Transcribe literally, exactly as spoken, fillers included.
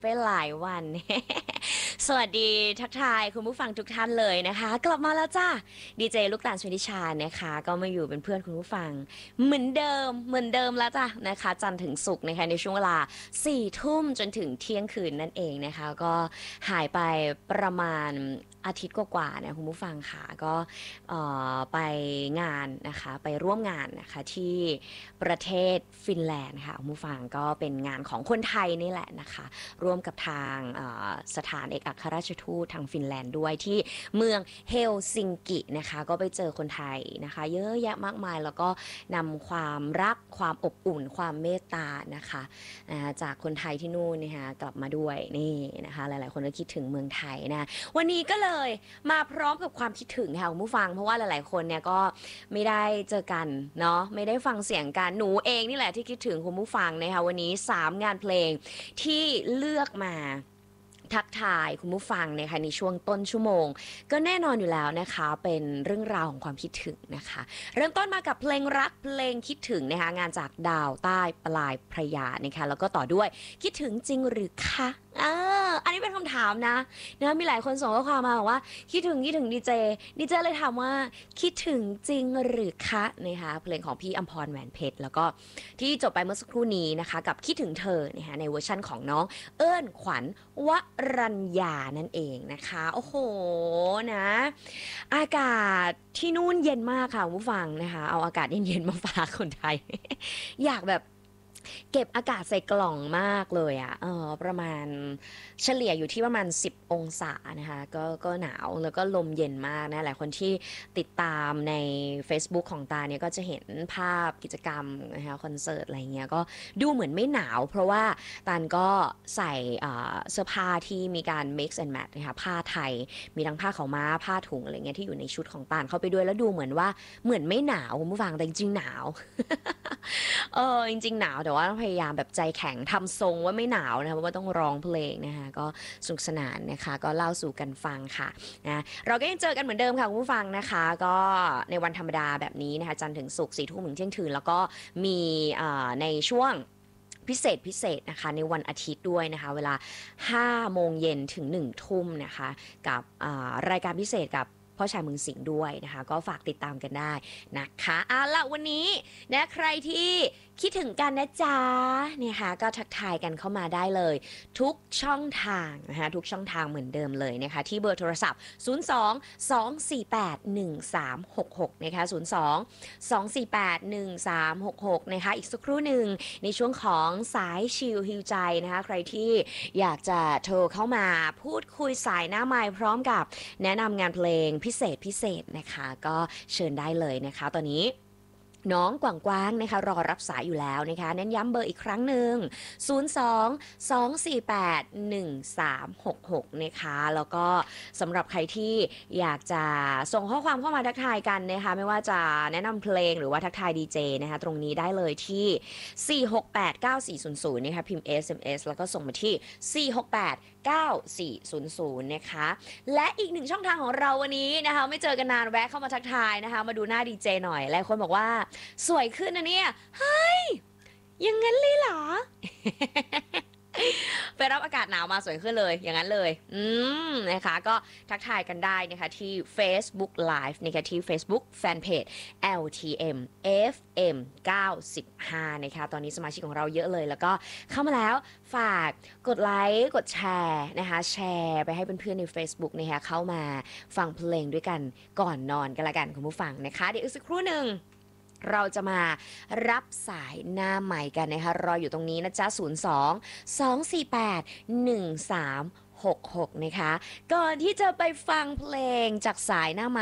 ไปหลายวัน สวัสดีทักทายคุณผู้ฟังทุกท่านเลยนะคะกลับมาแล้วจ้าดีเจลูกตาลชนิชานะคะก็มาอยู่เป็นเพื่อนคุณผู้ฟังเหมือนเดิมเหมือนเดิมแล้วจ้ะนะคะจันทร์ถึงศุกร์นะคะในช่วงเวลาสี่ทุ่มจนถึงเที่ยงคืนนั่นเองนะคะก็หายไปประมาณอาทิตย์กว่าๆนะคุณผู้ฟังค่ะก็ไปงานนะคะไปร่วมงานนะคะที่ประเทศฟินแลนด์ค่ะคุณผู้ฟังก็เป็นงานของคนไทยนี่แหละนะคะร่วมกับทางสถานเอกอัครราชทูตทางฟินแลนด์ด้วยที่เมืองเฮลซิงกินะคะก็ไปเจอคนไทยนะคะเยอะแยะมากมายแล้วก็นำความรักความอบอุ่นความเมตตานะคะจากคนไทยที่นู่นนะคะกลับมาด้วยนี่นะคะหลายๆคนก็คิดถึงเมืองไทยนะวันนี้ก็เลยมาพร้อมกับความคิดถึงค่ะคุณผู้ฟังเพราะว่าหลายๆคนเนี่ยก็ไม่ได้เจอกันเนาะไม่ได้ฟังเสียงกันหนูเองนี่แหละที่คิดถึงคุณผู้ฟังนะคะวันนี้สามงานเพลงที่เลือกมาทักทายคุณผู้ฟังนะคะในช่วงต้นชั่วโมงก็แน่นอนอยู่แล้วนะคะเป็นเรื่องราวของความคิดถึงนะคะเริ่มต้นมากับเพลงรักเพลงคิดถึงนะคะงานจากดาวใต้ปลายพระยานะคะแล้วก็ต่อด้วยคิดถึงจริงหรือคะอ่าอันนี้เป็นคำถามนะนะมีหลายคนส่งข้อความมาบอกว่าคิดถึงคิดถึงดีเจดีเจเลยถามว่าคิดถึงจริงหรือคะนะคะเพลงของพี่อัมพรแหวนเพชรแล้วก็ที่จบไปเมื่อสักครู่นี้นะคะกับคิดถึงเธอนะคะในเวอร์ชั่นของน้องเอิ้นขวัญวรัญญานั่นเองนะคะโอ้โหนะอากาศที่นู่นเย็นมากค่ะผู้ฟังนะคะเอาอากาศเย็นๆมาฝากคนไทย อยากแบบเก็บอากาศใส่กล่องมากเลยอะเออประมาณเฉลี่ยอยู่ที่ประมาณสิบองศานะคะก็ก็หนาวแล้วก็ลมเย็นมากนะหลายคนที่ติดตามใน Facebook ของตาเนี่ยก็จะเห็นภาพกิจกรรมนะคะคอนเสิร์ตอะไรเงี้ยก็ดูเหมือนไม่หนาวเพราะว่าตานก็ใส่เสื้อผ้าที่มีการ mix and match นะคะผ้าไทยมีทั้งผ้าขาวม้าผ้าถุงอะไรเงี้ยที่อยู่ในชุดของตานเข้าไปด้วยแล้วดูเหมือนว่าเหมือนไม่หนาวคุณผู้ฟังแต่จริงๆหนาว เออจริงๆหนาวแต่ว่าพยายามแบบใจแข็งทำทรงว่าไม่หนาวนะคะเพราะว่าต้องร้องเพลงนะคะก็สนุกสนานนะคะก็เล่าสู่กันฟังค่ะนะเราก็ยังเจอกันเหมือนเดิมค่ะคุณผู้ฟังนะคะก็ในวันธรรมดาแบบนี้นะคะจันทร์ถึงศุกร์สี่ทุ่มถึงเที่ยงคืนแล้วก็มีในช่วงพิเศษพิเศษนะคะในวันอาทิตย์ด้วยนะคะเวลาห้าโมงเย็นถึงหนึ่งทุ่มนะคะกับรายการพิเศษกับพ่อชายเมืองสิงห์ด้วยนะคะก็ฝากติดตามกันได้นะคะเอาล่ะวันนี้นะใครที่คิดถึงกันนะจ๊ะเนี่ยค่ะก็ทักทายกันเข้ามาได้เลยทุกช่องทางนะคะทุกช่องทางเหมือนเดิมเลยนะคะที่เบอร์โทรศัพท์ศูนย์ สอง สอง สี่ แปด หนึ่ง สาม หก หกนะคะศูนย์ สอง สอง สี่ แปด หนึ่ง สาม หก หกนะคะอีกสักครู่หนึ่งในช่วงของสายชิลฮิวใจนะคะใครที่อยากจะโทรเข้ามาพูดคุยสายหน้าไมค์พร้อมกับแนะนำงานเพลงพิเศษพิเศษนะคะก็เชิญได้เลยนะคะตอนนี้น้องกวางๆนะคะรอรับสายอยู่แล้วนะคะเน้นย้ำเบอร์อีกครั้งหนึ่งศูนย์ สอง สอง สี่ แปด หนึ่ง สาม หก หกนะคะแล้วก็สำหรับใครที่อยากจะส่งข้อความเข้ามาทักทายกันนะคะไม่ว่าจะแนะนำเพลงหรือว่าทักทายดีเจนะคะตรงนี้ได้เลยที่สี่ หก แปด เก้า สี่ ศูนย์ ศูนย์นะคะพิมพ์ เอส เอ็ม เอส แล้วก็ส่งมาที่สี่ หก แปด เก้า สี่ ศูนย์ ศูนย์นะคะและอีกหนึ่งช่องทางของเราวันนี้นะคะไม่เจอกันนานแวะเข้ามาทักทายนะคะมาดูหน้าดีเจหน่อยหลายคนบอกว่าสวยขึ้นนะเนี่ยเฮ้ยยังงั้นเลยเหรอ ไปรับอากาศหนาวมาสวยขึ้นเลยอย่างนั้นเลยอืมนะคะก็ทักทายกันได้นะคะที่ Facebook Live นะคะที่ Facebook Fanpage แอล ที เอ็ม เอฟ เอ็ม เก้าสิบห้านะคะตอนนี้สมาชิกของเราเยอะเลยแล้วก็เข้ามาแล้วฝากกดไลค์กดแชร์นะคะแชร์ไปให้เพื่อนๆใน Facebook นะคะเข้ามาฟังเพลงด้วยกันก่อนนอนกันละกันคุณผู้ฟังนะคะเดี๋ยวอีกสักครู่หนึ่งเราจะมารับสายหน้าใหม่กันนะคะรออยู่ตรงนี้นะจ๊ะศูนย์ สอง สอง สี่ แปด หนึ่ง สาม หก หกนะคะก่อนที่จะไปฟังเพลงจากสายหน้าใหม่